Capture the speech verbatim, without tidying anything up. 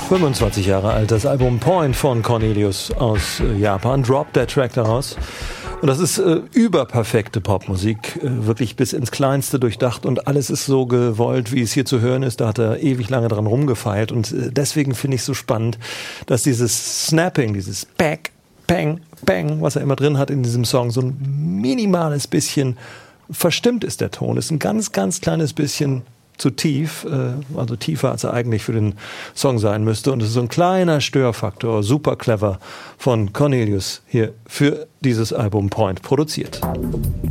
fünfundzwanzig Jahre alt, das Album Point von Cornelius aus äh, Japan, droppt der Track daraus. Und das ist äh, überperfekte Popmusik, äh, wirklich bis ins Kleinste durchdacht und alles ist so gewollt, wie es hier zu hören ist. Da hat er ewig lange dran rumgefeilt und äh, deswegen finde ich es so spannend, dass dieses Snapping, dieses Back, Bang, Bang, was er immer drin hat in diesem Song, so ein minimales bisschen verstimmt ist der Ton. Ist ein ganz, ganz kleines bisschen zu tief, also tiefer, als er eigentlich für den Song sein müsste. Und es ist so ein kleiner Störfaktor, super clever von Cornelius hier für dieses Album Point produziert.